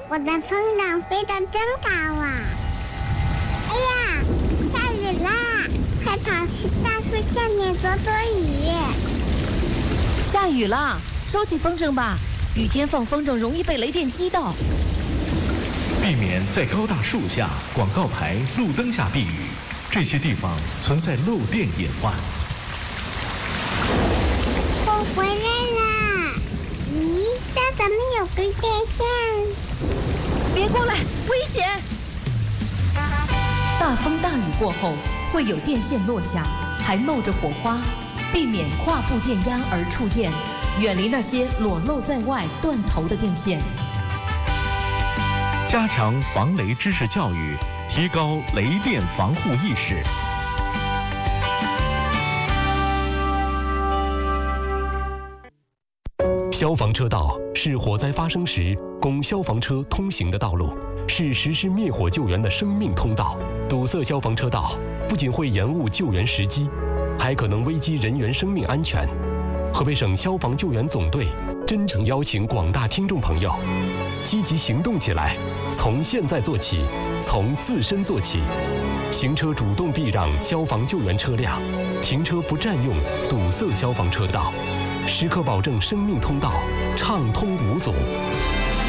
我的风筝飞得真高啊！哎呀，下雨啦！快跑去大树下面躲躲雨。 下雨啦，收起风筝吧，雨天放风筝容易被雷电击到。 避免在高大树下、广告牌、路灯下避雨，这些地方存在漏电隐患。 我回来啦！咦，这怎么有根电线？ 别过来，危险！大风大雨过后，会有电线落下，还冒着火花，避免跨步电压而触电，远离那些裸露在外、断头的电线。 加强防雷知识教育，提高雷电防护意识。 消防车道是火灾发生时供消防车通行的道路，是实施灭火救援的生命通道。堵塞消防车道不仅会延误救援时机，还可能危及人员生命安全。河北省消防救援总队真诚邀请广大听众朋友积极行动起来，从现在做起，从自身做起。行车主动避让消防救援车辆，停车不占用堵塞消防车道，时刻保证生命通道畅通无阻。